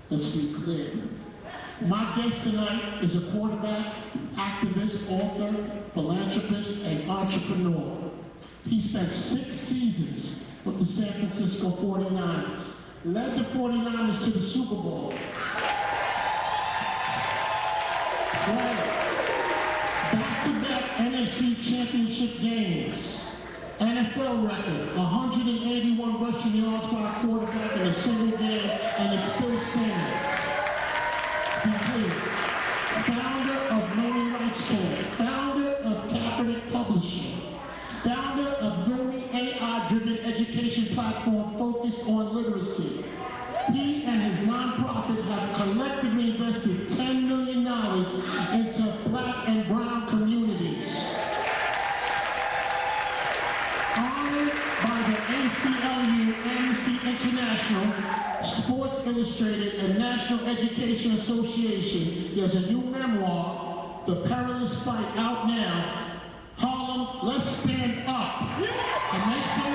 Let's be clear. My guest tonight is a quarterback, activist, author, philanthropist, and entrepreneur. He spent 6 seasons with the San Francisco 49ers, led the 49ers to the Super Bowl, back-to-back NFC Championship games, NFL record, 181 rushing yards by a quarterback in a single game, and it still stands. To be clear, founder of Nomi Rights Camp, founder of Kaepernick Publishing, founder of Nomi AI-driven education platform focused on literacy. He and his nonprofit have collectively invested $10 million into Black and brown communities. Honored by the ACLU, Amnesty International, Sports Illustrated, and National Education Association, he has a new memoir, The Perilous Fight, out now. Harlem, let's stand up and make some